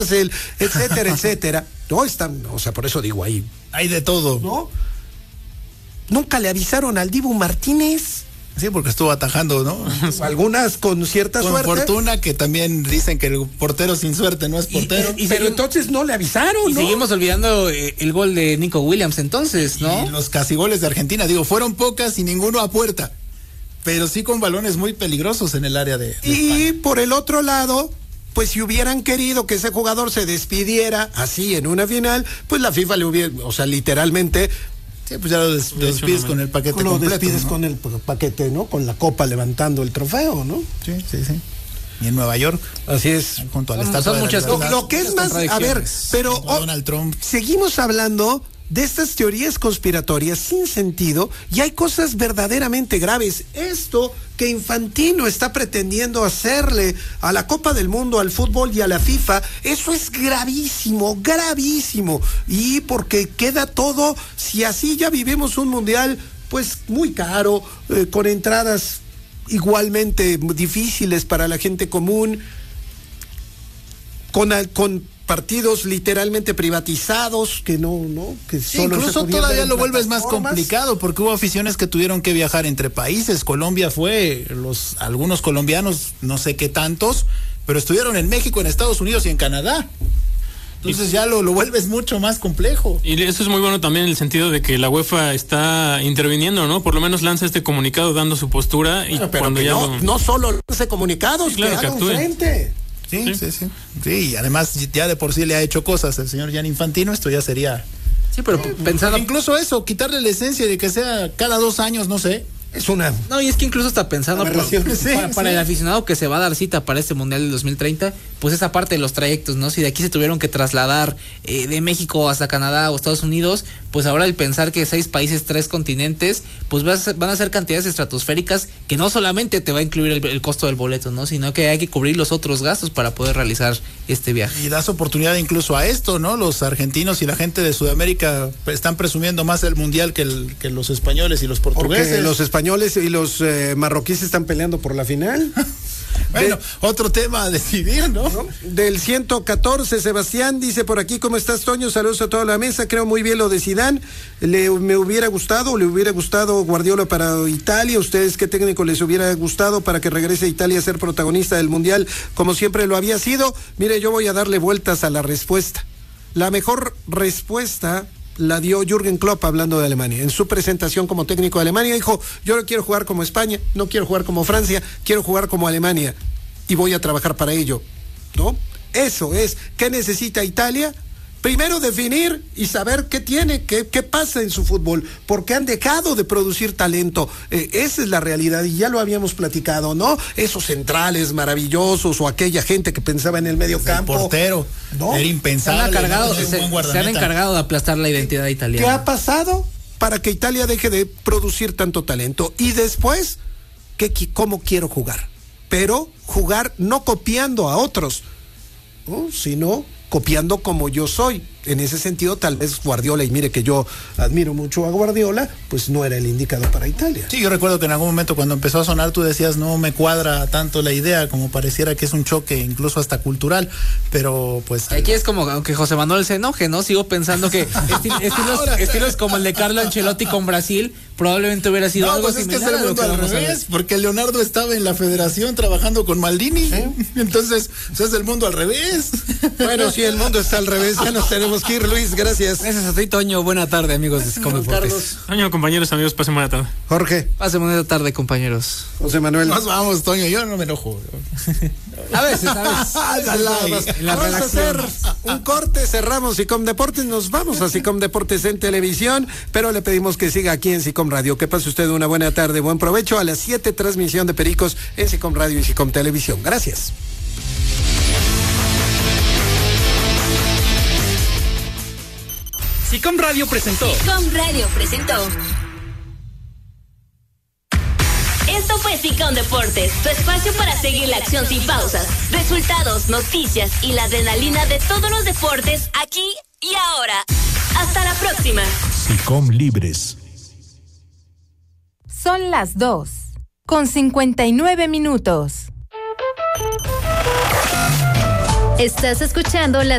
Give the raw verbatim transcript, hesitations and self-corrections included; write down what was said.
etcétera, etcétera. No están, o sea, por eso digo ahí. Hay de todo. ¿No? Nunca le avisaron al Dibu Martínez. Sí, porque estuvo atajando, ¿no? Algunas con cierta con suerte. Con fortuna, que también dicen que el portero sin suerte no es portero. Y, y, y pero entonces no le avisaron, y ¿no? Y seguimos olvidando el gol de Nico Williams entonces, ¿no? Y los casi goles de Argentina, digo, fueron pocas y ninguno a puerta. Pero sí con balones muy peligrosos en el área de, de Y España. Por el otro lado, pues si hubieran querido que ese jugador se despidiera así en una final, pues la FIFA le hubiera, o sea, literalmente... Sí, pues ya lo, des, lo despides con el paquete lo completo. Lo despides, ¿no? Con el paquete, ¿no? Con la copa levantando el trofeo, ¿no? Sí, sí, sí. Y en Nueva York. Así es. Junto al Son, son muchas cosas. Lo que es más, a ver, pero oh, Donald Trump. Seguimos hablando de estas teorías conspiratorias sin sentido y hay cosas verdaderamente graves. Esto que Infantino está pretendiendo hacerle a la Copa del Mundo, al fútbol y a la FIFA, eso es gravísimo, gravísimo. Y porque queda todo, si así ya vivimos un mundial, pues muy caro, eh, con entradas igualmente difíciles para la gente común, con, con partidos literalmente privatizados que no, no, que sí, solo incluso todavía lo vuelves más complicado porque hubo aficiones que tuvieron que viajar entre países. Colombia fue, los algunos colombianos, no sé qué tantos, pero estuvieron en México, en Estados Unidos y en Canadá. Entonces y, ya lo, lo vuelves mucho más complejo. Y eso es muy bueno también en el sentido de que la UEFA está interviniendo, ¿no? Por lo menos lanza este comunicado dando su postura. Y bueno, pero cuando que ya no, lo... no solo lance comunicados, sí, claro, que, que haga un frente. Sí, sí, sí, sí. Sí, y además ya de por sí le ha hecho cosas el señor Gianni Infantino, esto ya sería... Sí, pero eh, pensando... Incluso eso, quitarle la esencia de que sea cada dos años, no sé. Es una... No, y es que incluso está pensando por, sí, para, para sí. el aficionado que se va a dar cita para este Mundial del dos mil treinta, pues esa parte de los trayectos, ¿no? Si de aquí se tuvieron que trasladar eh, de México hasta Canadá o Estados Unidos, pues ahora el pensar que seis países, tres continentes, pues van a ser cantidades estratosféricas que no solamente te va a incluir el, el costo del boleto, ¿no? Sino que hay que cubrir los otros gastos para poder realizar este viaje. Y das oportunidad incluso a esto, ¿no? Los argentinos y la gente de Sudamérica están presumiendo más el Mundial que, el, que los españoles y los portugueses. Porque los españoles y los eh, marroquíes están peleando por la final. Bueno, de, otro tema a decidir, ¿no? ¿no? Del ciento catorce, Sebastián dice por aquí, ¿cómo estás, Toño? Saludos a toda la mesa, creo muy bien lo de Zidane. Le, me hubiera gustado, le hubiera gustado Guardiola para Italia. ¿Ustedes qué técnico les hubiera gustado para que regrese a Italia a ser protagonista del Mundial como siempre lo había sido? Mire, yo voy a darle vueltas a la respuesta. La mejor respuesta la dio Jürgen Klopp hablando de Alemania. En su presentación como técnico de Alemania dijo, yo no quiero jugar como España, no quiero jugar como Francia, quiero jugar como Alemania y voy a trabajar para ello, ¿no? Eso es, ¿qué necesita Italia? Primero definir y saber qué tiene, qué, qué pasa en su fútbol, porque han dejado de producir talento. Eh, esa es la realidad y ya lo habíamos platicado, ¿no? Esos centrales maravillosos o aquella gente que pensaba en el medio el campo. portero, ¿no? Era impensable. Se han, encargado, ¿no? se, se han encargado de aplastar la identidad italiana. ¿Qué ha pasado para que Italia deje de producir tanto talento? Y después, ¿qué, ¿cómo quiero jugar? Pero jugar no copiando a otros, ¿no? Sino copiando como yo soy. En ese sentido, tal vez Guardiola, y mire que yo admiro mucho a Guardiola, pues no era el indicado para Italia. Sí, yo recuerdo que en algún momento cuando empezó a sonar tú decías, no me cuadra tanto la idea, como pareciera que es un choque incluso hasta cultural, pero pues... Aquí es como aunque José Manuel se enoje, ¿no? Sigo pensando que esti- estilos, estilos como el de Carlo Ancelotti con Brasil probablemente hubiera sido no, algo pues es similar. que es el mundo al revés, porque Leonardo estaba en la federación trabajando con Maldini, ¿sí? Entonces pues es el mundo al revés. Bueno, si el mundo está al revés, ya nos tenemos que ir, Luis, gracias. Gracias a ti, Toño. Buena tarde, amigos de Scom Deportes. Toño, compañeros, amigos, pasen buena tarde. Jorge. Pasen buena tarde, compañeros. José Manuel. Nos vamos, Toño, yo no me enojo. A veces, a veces. En la vamos a hacer un corte, cerramos Sicom Deportes, nos vamos a Sicom Deportes en televisión, pero le pedimos que siga aquí en Sicom Radio. Que pase usted una buena tarde, buen provecho. A las siete, transmisión de Pericos en Sicom Radio y Sicom Televisión. Gracias. Sicom Radio presentó. Sicom Radio presentó. Esto fue Sicom Deportes, tu espacio para seguir la acción sin pausas, resultados, noticias y la adrenalina de todos los deportes aquí y ahora. Hasta la próxima. Sicom Libres. Son las dos, con cincuenta y nueve minutos. Estás escuchando las